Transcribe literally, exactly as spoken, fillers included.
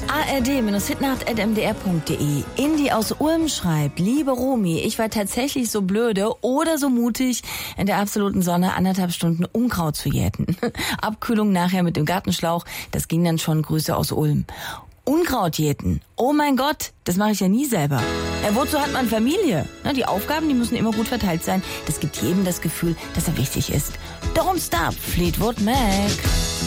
A R D-hitnacht at m d r punkt d e. Indi aus Ulm schreibt: Liebe Romy, ich war tatsächlich so blöde oder so mutig, in der absoluten Sonne anderthalb Stunden Unkraut zu jäten. Abkühlung nachher mit dem Gartenschlauch, das ging dann schon. Grüße aus Ulm. Unkraut jäten. Oh mein Gott, das mache ich ja nie selber. Ja, wozu hat man Familie? Na, die Aufgaben, die müssen immer gut verteilt sein. Das gibt jedem das Gefühl, dass er wichtig ist. Don't Stop, Fleetwood Mac.